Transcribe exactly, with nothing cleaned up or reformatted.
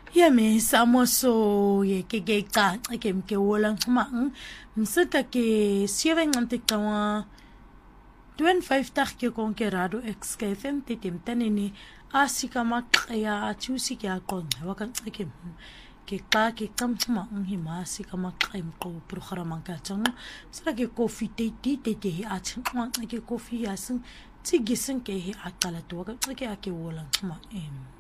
Yeme samoso ye ke ke ka ke ke wolang mang msita ke seven ante kawa twenty-five tak ke konkerado ex ke fem titim tanini asika makya chusi ke akon wakan ke ke ka ke kam mang himasi kama kaim ko programa ka chang sira ke coffee te ti te te a chang ke coffee yasin tigisin ke akala to wakan ke ake wolang mang em